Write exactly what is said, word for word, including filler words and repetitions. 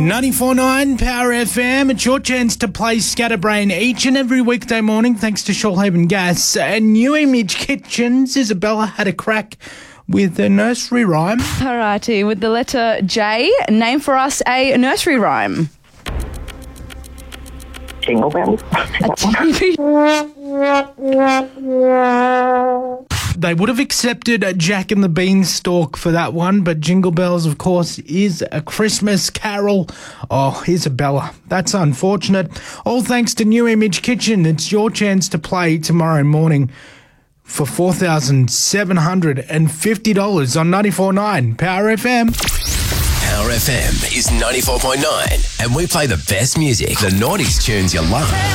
ninety-four point nine Power F M. It's your chance to play Scatterbrain each and every weekday morning thanks to Shoalhaven Gas and New Image Kitchens. Isabella had a crack with a nursery rhyme. Alrighty, with the letter J, name for us a nursery rhyme. Jingle bells. They would have accepted a Jack and the Beanstalk for that one, but Jingle Bells, of course, is a Christmas carol. Oh, Isabella, that's unfortunate. All thanks to New Image Kitchen. It's your chance to play tomorrow morning for four thousand seven hundred fifty dollars on ninety-four point nine Power F M. Power F M is ninety-four point nine, and we play the best music, the noughties tunes you love.